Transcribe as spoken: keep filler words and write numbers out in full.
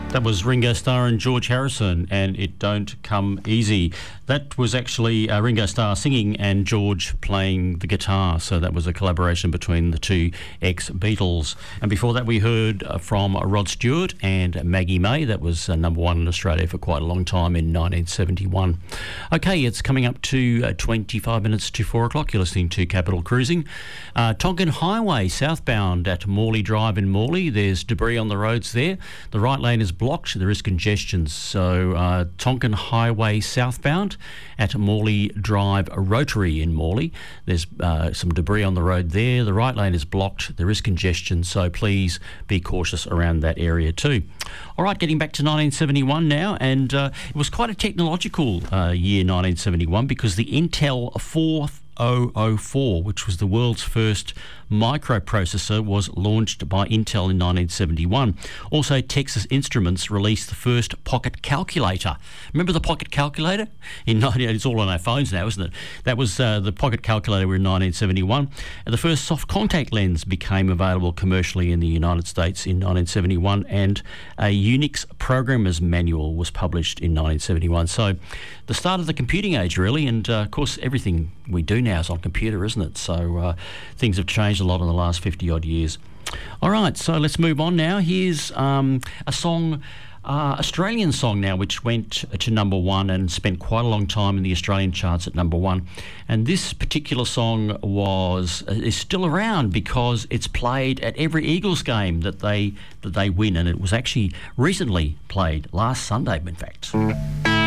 That was Ringo Starr and George Harrison, and It Don't Come Easy. That was actually uh, Ringo Starr singing and George playing the guitar, so that was a collaboration between the two ex-Beatles. And before that we heard uh, from Rod Stewart and Maggie May. That was uh, number one in Australia for quite a long time in nineteen seventy-one. Okay, it's coming up to uh, twenty-five minutes to four o'clock. You're listening to Capital Cruising. Uh, Tonkin Highway southbound at Morley Drive in Morley. There's debris on the roads there. The right lane is blocked. There is congestion. So uh, Tonkin Highway southbound at Morley Drive Rotary in Morley. There's uh, some debris on the road there. The right lane is blocked. There is congestion. So please be cautious around that area too. All right, getting back to nineteen seventy-one now, and uh, it was quite a technological uh, year, nineteen seventy-one, because the Intel four thousand four, which was the world's first microprocessor, was launched by Intel in nineteen seventy-one. Also, Texas Instruments released the first pocket calculator. Remember the pocket calculator? In nineteen it's all on our phones now, isn't it? That was uh, the pocket calculator in nineteen seventy-one. And the first soft contact lens became available commercially in the United States in nineteen seventy-one, and a Unix programmer's manual was published in nineteen seventy-one. So the start of the computing age, really, and uh, of course everything we do now is on computer, isn't it? So uh, things have changed a lot in the last fifty odd years. All right, so let's move on now. Here's um, a song, uh, Australian song now, which went to number one and spent quite a long time in the Australian charts at number one. And this particular song was uh, is still around because it's played at every Eagles game that they that they win, and it was actually recently played last Sunday, in fact.